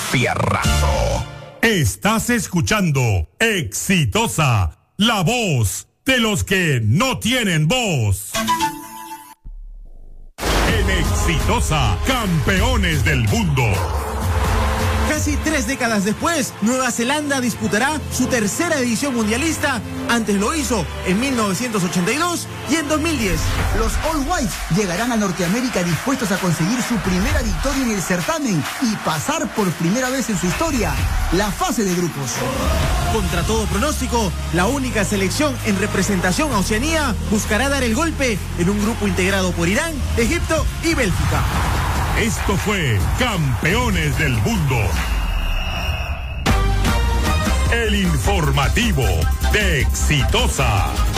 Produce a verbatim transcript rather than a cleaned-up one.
fierrazo. Estás escuchando Exitosa, la voz de los que no tienen voz. En Exitosa, campeones del mundo. Casi tres décadas después, Nueva Zelanda disputará su tercera edición mundialista. Antes lo hizo en mil novecientos ochenta y dos y en dos mil diez. Los All Whites llegarán a Norteamérica dispuestos a conseguir su primera victoria en el certamen y pasar por primera vez en su historia la fase de grupos. Contra todo pronóstico, la única selección en representación a Oceanía buscará dar el golpe en un grupo integrado por Irán, Egipto y Bélgica. Esto fue Campeones del Mundo. El informativo de Exitosa.